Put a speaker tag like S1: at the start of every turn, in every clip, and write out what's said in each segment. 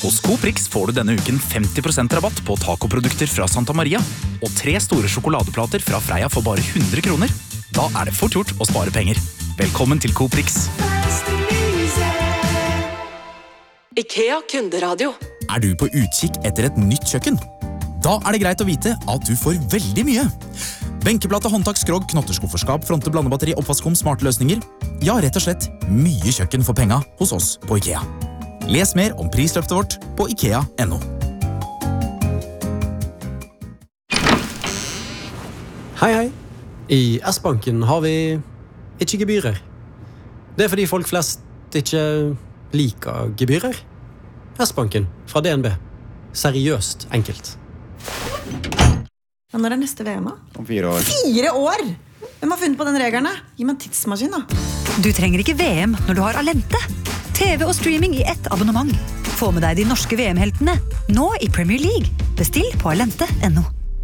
S1: Hos Coprix får du denne uken 50% rabatt på tacoprodukter fra Santa Maria og 3 store sjokoladeplater fra Freia for bare 100 kroner. Da det fort gjort å spare penger. Velkommen til Coprix.
S2: IKEA kunderadio.
S1: Du på utkikk etter et nytt kjøkken? Da det greit å vite at du får veldig mye. Benkeplate, håndtak, skrog, knotterskufferskap, fronte, blandebatteri, oppvaskom, smarte løsninger. Ja, rett og slett mye kjøkken for penga hos oss på IKEA. Les mer om prisløftet vårt på IKEA.no.
S3: Hei. I S-banken har vi ikke gebyrer. Det fordi folk flest ikke liker gebyrer. S-banken fra DNB. Seriøst enkelt.
S4: Ja, når neste VM?
S5: Om 4 år.
S4: 4 år? Hvem har funnet på den regelen? Gi meg en tidsmaskin da.
S6: Du trenger ikke VM når du har Alente. TV og streaming i ett abonnement. Få med deg de norske VM-heltene, nå i Premier League. Bestill på alente.no.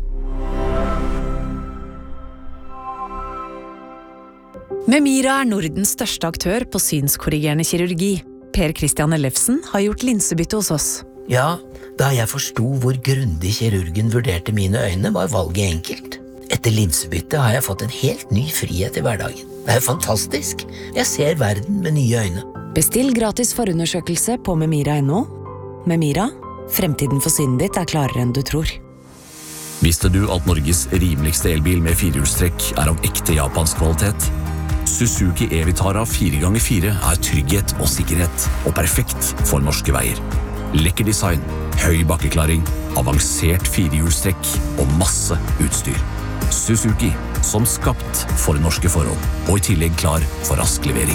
S7: Memira Nordens største aktør på synskorrigerende kirurgi. Per Christian Ellefsen har gjort linsebytte hos oss.
S8: Ja, da jeg forstod hvor grundig kirurgen vurderte mine øyne, var valget enkelt. Etter linsebytte har jeg fått en helt ny frihet i hverdagen. Det fantastisk. Jeg ser verden med nye øyne.
S7: Bestill gratis forundersøkelse på memira.no. Memira, fremtiden for synet ditt klarere enn du tror.
S9: Visste du at Norges rimeligste elbil med 4-hjulstrekk av ekte japansk kvalitet? Suzuki e-Vitara 4x4 trygghet og sikkerhet, og perfekt for norske veier. Lekker design, høy bakkeklaring, avansert 4-hjulstrekk og masse utstyr. Suzuki, som skapt for norske forhold, og i tillegg klar for rask levering.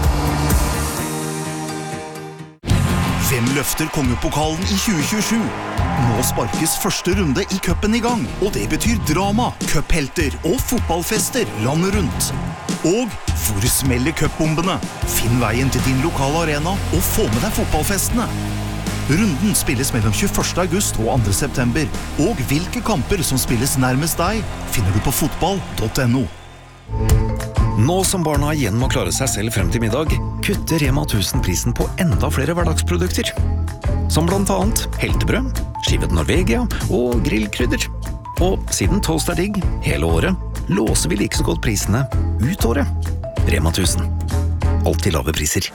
S10: Hvem løfter kongepokalen i 2027? Nå sparkes første runde i cupen i gang, og det betyr drama, cuphelter og fotballfester landet rundt. Og hvor smeller cupbombene? Finn veien til din lokale arena og få med deg fotballfestene. Runden spilles mellom 21. august og 2. september, og hvilke kamper som spilles nærmest deg, finner du på fotball.no.
S11: Nå som barna igjen må klare seg selv frem til middag, kutter Rema 1000 prisen på enda flere hverdagsprodukter. Som blant annet heltebrød, skivet Norvegia og grillkrydder. Og siden toast digg hele året, låser vi like så godt prisene ut året. Rema 1000. Alltid lave priser.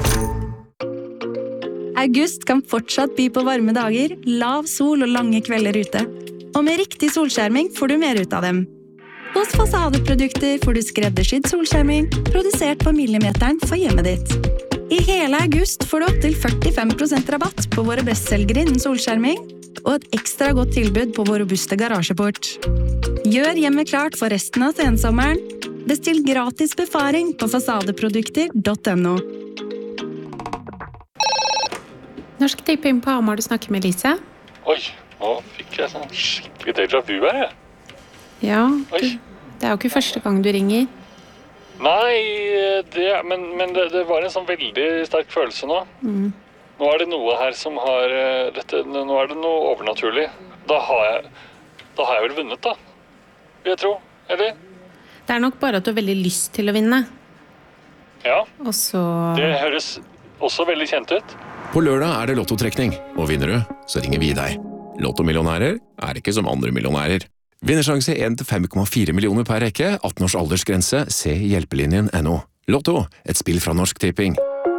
S12: August kan fortsatt by på varme dager, lav sol og lange kvelder ute. Og med riktig solskjerming får du mer ut av dem. Hos Fasadeprodukter får du skreddersydd solskjerming, produsert på millimeteren for hjemmet ditt. I hele august får du opp til 45% rabatt på våre bestselgere innen solskjerming, og et ekstra godt tilbud på vår robuste garasjeport. Gjør hjemmet klart for resten av sensommeren. Bestill gratis befaring på fasadeprodukter.no.
S13: Norsk Tipping på Hamar, du snakker med Lise.
S14: Oi, nå fikk jeg sånn skikkelig déjà vu her, jeg.
S13: Ja, det jo ikke første gang du ringer.
S14: Nei, men det var en sånn veldig sterk følelse nå. Nå det noe her som har nå det noe overnaturlig. Da har jeg vel vunnet, da. Vil jeg tro, eller?
S13: Det nok bare at du har veldig lyst til å vinne.
S14: Ja,
S13: og så...
S14: Det høres også veldig kjent ut.
S15: På lørdag det lottotrekning, og vinner du, så ringer vi deg. Lottomillionærer ikke som andre millionærer. Vinnersjanse 1-5,4 millioner per rekke, 18 års aldersgrense, se hjelpelinjen.no. Lotto, et spill fra Norsk Tipping.